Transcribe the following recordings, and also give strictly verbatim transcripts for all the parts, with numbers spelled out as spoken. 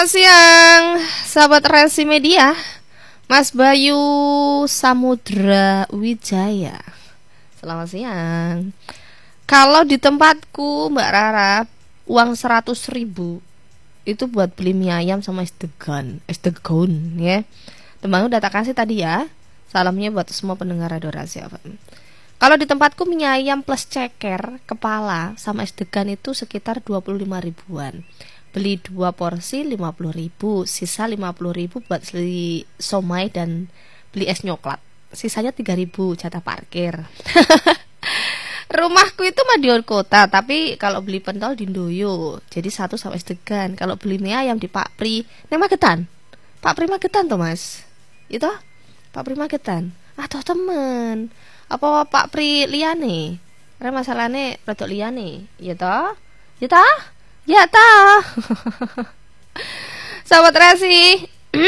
Siang, sahabat Resi Media, Mas Bayu Samudra Wijaya. Selamat siang. Kalau di tempatku Mbak Rara, uang seratus ribu itu buat beli mie ayam sama es degan, es degan ya. Tembangnya udah tak kasih tadi ya. Salamnya buat semua pendengar Radio Rasi F M. Kalau di tempatku mie ayam plus ceker, kepala sama es degan itu sekitar dua puluh lima ribuan. Beli dua porsi lima puluh ribu, sisa lima puluh ribu buat beli somai dan beli es nyoklat. Sisanya tiga ribu jatah parkir. Rumahku itu Madiun Kota, tapi kalau beli pentol di Ndoyo, jadi satu sama es degan. Kalau beli mie ayam di Pak Pri, ini Magetan. Pak Pri Magetan toh Mas? Itu Pak Pri Magetan. Ah toh temen. Apa Pak Pri liyane? Karena masalahnya rodok liyane. Ya toh? Ya toh? Ya toh. Sahabat Resi.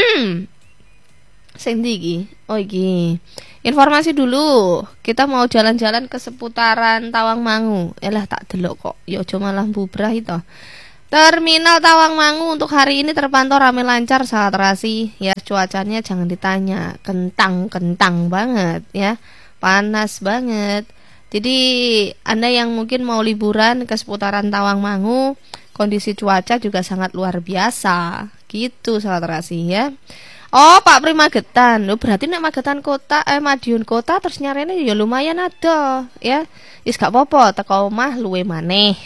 Sing ndi iki? Oh iki. Informasi dulu. Kita mau jalan-jalan ke seputaran Tawangmangu. Elah tak delok kok. Ya aja malah bubrah itu. Terminal Tawangmangu untuk hari ini terpantau ramai lancar sahabat Rasi. Ya cuacanya jangan ditanya. Kentang-kentang banget ya. Panas banget. Jadi Anda yang mungkin mau liburan ke seputaran Tawangmangu, kondisi cuaca juga sangat luar biasa. Gitu sahabat Rasi ya. Oh Pak Pri Magetan. Loh, berarti nek Magetan Kota eh Madiun Kota terus nyarene ya lumayan ada ya. Wis gak apa-apa teko omah luwe maneh.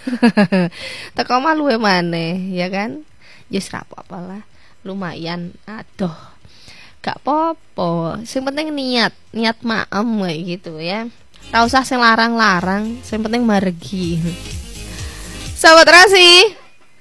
Teko omah luwe maneh ya kan. Ya wis ra apa-apa lah. Lumayan adoh. Gak apa-apa. Sing penting niat, niat maem kayak gitu ya. Ora usah sing larang-larang, sing penting margi. Sahabat Rasi,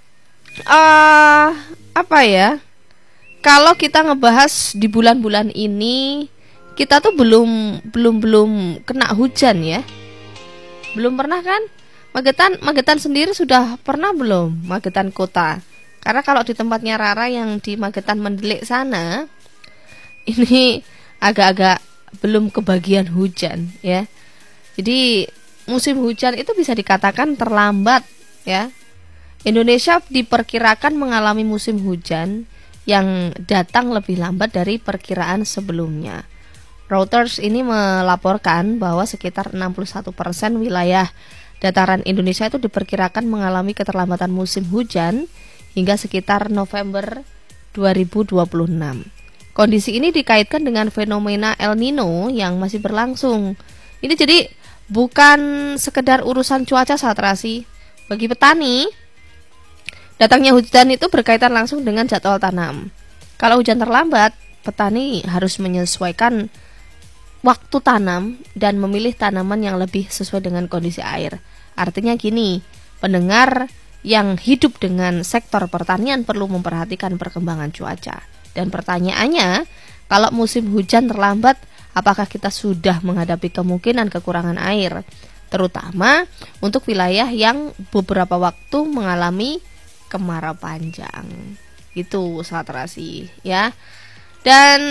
uh, apa ya? Kalau kita ngebahas di bulan-bulan ini, kita tuh belum belum belum kena hujan ya. Belum pernah kan? Magetan Magetan sendiri sudah pernah belum? Magetan Kota. Karena kalau di tempatnya Rara yang di Magetan Mendelik sana, ini agak-agak belum kebagian hujan ya. Jadi musim hujan itu bisa dikatakan terlambat ya. Indonesia diperkirakan mengalami musim hujan yang datang lebih lambat dari perkiraan sebelumnya. Reuters ini melaporkan bahwa sekitar enam puluh satu persen wilayah dataran Indonesia itu diperkirakan mengalami keterlambatan musim hujan hingga sekitar November dua ribu dua puluh enam. Kondisi ini dikaitkan dengan fenomena El Nino yang masih berlangsung. Ini jadi bukan sekedar urusan cuaca saat Rasi. Bagi petani, datangnya hujan itu berkaitan langsung dengan jadwal tanam. Kalau hujan terlambat, petani harus menyesuaikan waktu tanam dan memilih tanaman yang lebih sesuai dengan kondisi air. Artinya gini, pendengar yang hidup dengan sektor pertanian perlu memperhatikan perkembangan cuaca. Dan pertanyaannya, kalau musim hujan terlambat, apakah kita sudah menghadapi kemungkinan kekurangan air? Terutama untuk wilayah yang beberapa waktu mengalami kemarau panjang. Itu sahabat Rasi ya. Dan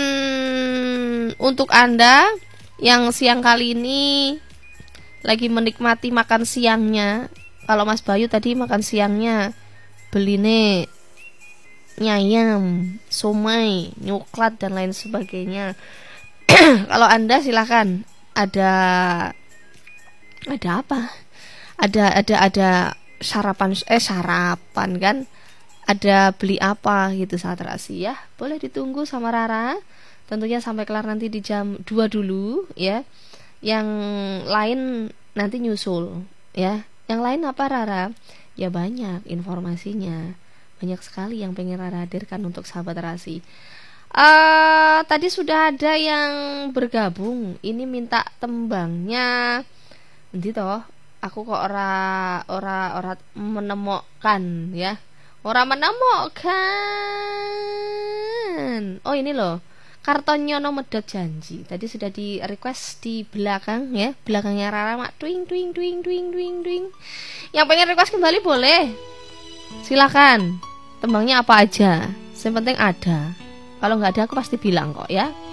untuk Anda yang siang kali ini lagi menikmati makan siangnya, kalau Mas Bayu tadi makan siangnya beline nyayam, somai, nyoklat dan lain sebagainya. Kalau Anda silakan, ada ada apa? Ada ada ada sarapan eh sarapan kan? Ada beli apa gitu saat Rasi ya? Boleh ditunggu sama Rara. Tentunya sampai kelar nanti di jam dua dulu ya. Yang lain nanti nyusul ya. Yang lain apa Rara? Ya banyak informasinya. Banyak sekali yang pengen Rara hadirkan untuk sahabat Rasi. Uh, tadi sudah ada yang bergabung. Ini minta tembangnya. Nanti toh, aku kok ora ora ora menemukan ya. Ora menemukan. Oh ini loh. Kartonnya no medot janji. Tadi sudah di request di belakang ya. Belakangnya Rara mak twing twing twing twing twing twing. Yang pengen request kembali boleh. Silakan. Tembangnya apa aja. Yang penting ada. Kalau nggak ada aku pasti bilang kok ya.